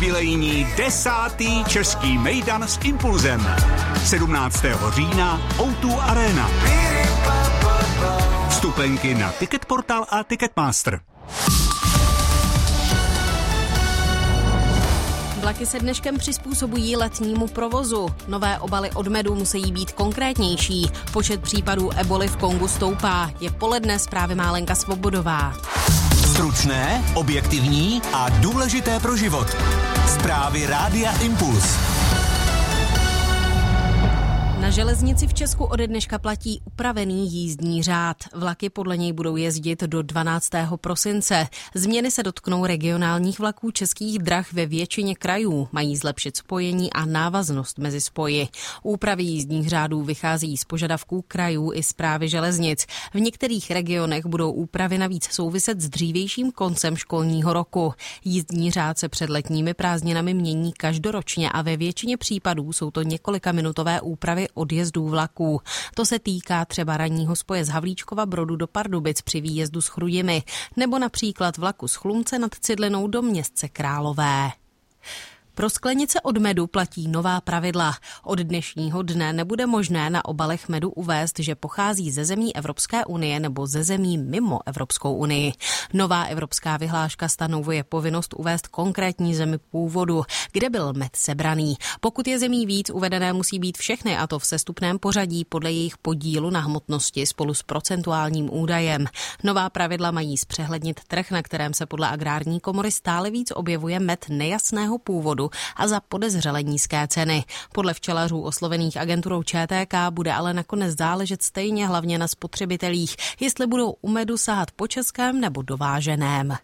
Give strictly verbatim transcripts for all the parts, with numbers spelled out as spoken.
Jubilejní desátý český mejdan s Impulzem. sedmnáctého října ó dva Arena. Vstupenky na Ticketportal a Ticketmaster. Vlaky se dneškem přizpůsobují letnímu provozu. Nové obaly od medu musí být konkrétnější. Počet případů eboly v Kongu stoupá. Je poledne, zprávy má Lenka Svobodová. Stručné, objektivní a důležité pro život. Zprávy Rádia Impuls. Na železnici v Česku ode dneška platí upravený jízdní řád. Vlaky podle něj budou jezdit do dvanáctého prosince. Změny se dotknou regionálních vlaků Českých drah ve většině krajů. Mají zlepšit spojení a návaznost mezi spoji. Úpravy jízdních řádů vychází z požadavků krajů i správy železnic. V některých regionech budou úpravy navíc souviset s dřívějším koncem školního roku. Jízdní řád se před letními prázdninami mění každoročně a ve většině případů jsou to několikaminutové úpravy odjezdů vlaků. To se týká třeba ranního spoje z Havlíčkova Brodu do Pardubic při výjezdu z Chrudimi nebo například vlaku z Chlumce nad Cidlinou do Městce Králové. Pro sklenice od medu platí nová pravidla. Od dnešního dne nebude možné na obalech medu uvést, že pochází ze zemí Evropské unie nebo ze zemí mimo Evropskou unii. Nová evropská vyhláška stanovuje povinnost uvést konkrétní zemi původu, kde byl med sebraný. Pokud je zemí víc, uvedené musí být všechny, a to v sestupném pořadí podle jejich podílu na hmotnosti spolu s procentuálním údajem. Nová pravidla mají zpřehlednit trh, na kterém se podle Agrární komory stále víc objevuje med nejasného původu a za podezřele nízké ceny. Podle včelařů oslovených agenturou Č T K bude ale nakonec záležet stejně hlavně na spotřebitelích, jestli budou u medu sahat po českém nebo dováženém.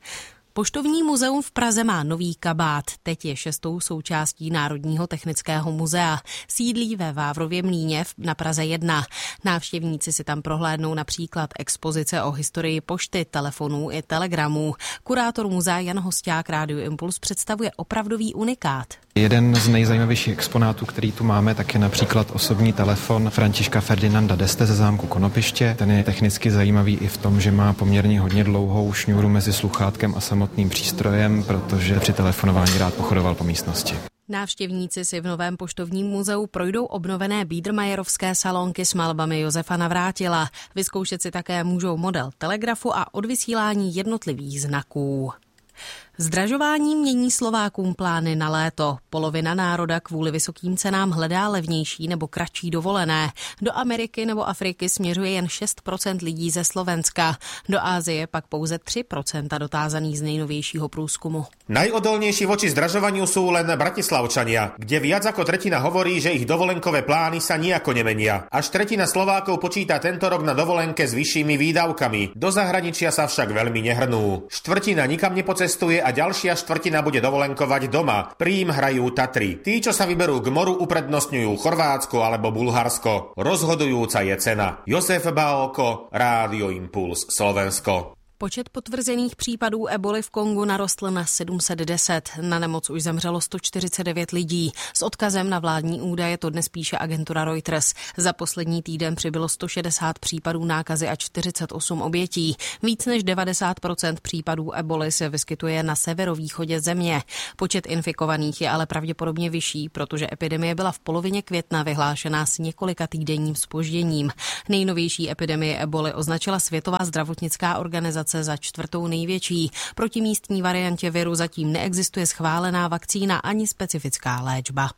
Poštovní muzeum v Praze má nový kabát. Teď je šestou součástí Národního technického muzea. Sídlí ve Vávrově Mlýně na Praze jedna. Návštěvníci si tam prohlédnou například expozice o historii pošty, telefonů i telegramů. Kurátor muzea Jan Hosťák Rádiu Impuls představuje opravdový unikát. Jeden z nejzajímavějších exponátů, který tu máme, tak je například osobní telefon Františka Ferdinanda d'Este ze zámku Konopiště. Ten je technicky zajímavý i v tom, že má poměrně hodně dlouhou šňůru mezi sluchátkem a samotným přístrojem, protože při telefonování rád pochodoval po místnosti. Návštěvníci si v novém poštovním muzeu projdou obnovené Biedermeierovské salonky s malbami Josefa Navrátila. Vyzkoušet si také můžou model telegrafu a odvysílání jednotlivých znaků. Zdražování mění Slovákům plány na léto. Polovina národa kvůli vysokým cenám hledá levnější nebo kratší dovolené. Do Ameriky nebo Afriky směřuje jen šest procent lidí ze Slovenska. Do Ázie pak pouze tři procenta dotázaných z nejnovějšího průzkumu. Najodolnejší voči zdražovaniu sú len Bratislavčania, kde viac ako tretina hovorí, že ich dovolenkové plány sa nijako nemenia. Až tretina Slovákov počíta tento rok na dovolenke s vyššími výdavkami. Do zahraničia sa však veľmi nehrnú. Štvrtina nikam nepocestuje a ďalšia štvrtina bude dovolenkovať doma. Príjm hrajú Tatry. Tí, čo sa vyberú k moru, uprednostňujú Chorvátsko alebo Bulharsko. Rozhodujúca je cena. Josef Bálko, Rádio Impuls, Slovensko. Počet potvrzených případů eboly v Kongu narostl na sedm set deset. Na nemoc už zemřelo sto čtyřicet devět lidí. S odkazem na vládní údaje to dnes píše agentura Reuters. Za poslední týden přibylo sto šedesát případů nákazy a čtyřicet osm obětí. Víc než devadesát procent případů eboly se vyskytuje na severovýchodě země. Počet infikovaných je ale pravděpodobně vyšší, protože epidemie byla v polovině května vyhlášená s několika týdenním zpožděním. Nejnovější epidemie eboly označila Světová zdravotnická organizace za čtvrtou největší. Proti místní variantě viru zatím neexistuje schválená vakcína ani specifická léčba.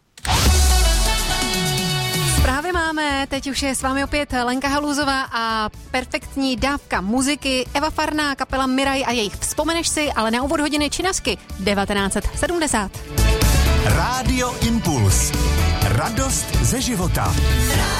Zprávy máme, teď už je s vámi opět Lenka Haluzová a perfektní dávka muziky. Eva Farná, kapela Miraj a jejich Vzpomeneš si, ale na úvod hodiny činasky devatenáct set sedmdesát. Rádio Impuls. Radost ze života.